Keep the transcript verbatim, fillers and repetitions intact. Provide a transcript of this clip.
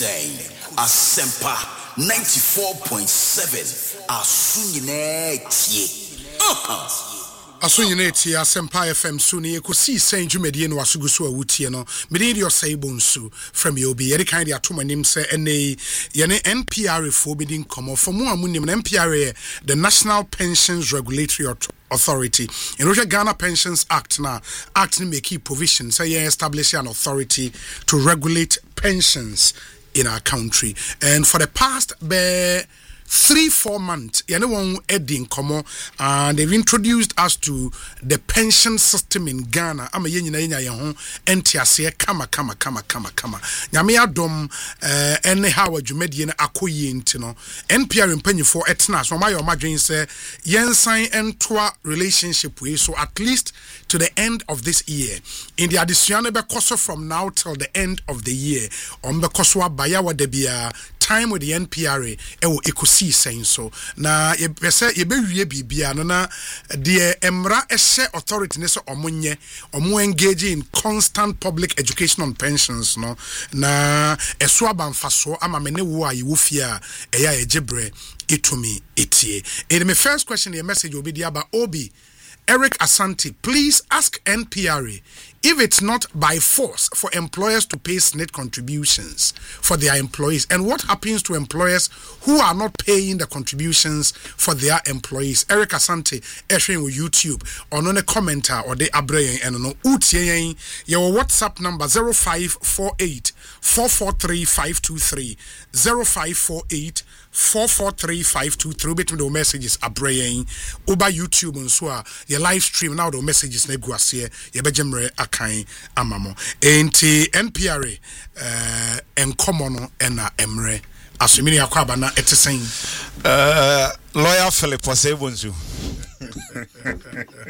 saying Asempa ninety-four point seven Asunyine tie. Uh-huh. Asunyine Asempa F M suni ekosi sen dwumedie no asuguso awutie no mede de osayibonsu from yobi yeri kind ya toma nim se ene yene N P R fo bidin komo for mo amunim N P R the National Pensions Regulatory Authority in Roger Ghana Pensions Act na act ni make provision say you establish an authority to regulate pensions in our country, and for the past be three four months anyone edding komo and they've introduced us to the pension system in Ghana. Ama ye nyina nya ye ho entiase kama kama kama kama kama nyame adom eh ene ha wadwumedie na akoyi ntino N P R mpanyifo etna so mayo madwen se yensan entoa relationship we so at least to the end of this year in the addition be koso from now till the end of the year on be koso abaya wada bia time with the N P R e wo ekosi saying so na ye pese ye be wie bibia no na de emra ehye authority ne so omonye omo engage in constant public education on pensions no na eso abanfaso ama me ne wo ayi wo fia eya ejebre itumi etie. And my first question, the message will be there about Obi Eric Asante. Please ask N P R A if it's not by force for employers to pay S N I T contributions for their employees, and what happens to employers who are not paying the contributions for their employees. Eric Asante, sharing with YouTube on a commenter or the abrayan and no utie your WhatsApp number zero five four eight four four three five two three zero five four eight four four three five two three. Between the messages abrayan over YouTube and so your live stream now the messages ne guasie ye bejemre akan amamo enti N P R A eh enkomo no ena emre asumini akwaba na etesen uh lawyer Philip Osebonsu